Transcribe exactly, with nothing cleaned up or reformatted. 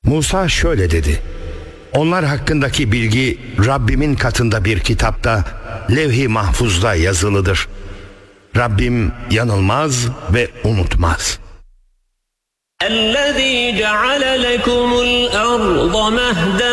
Musa şöyle dedi: onlar hakkındaki bilgi Rabbimin katında bir kitapta, levh-i mahfuzda yazılıdır. Rabbim yanılmaz ve unutmaz. اَلَّذ۪ي جَعَلَ لَكُمُ الْأَرْضَ مَهْدًا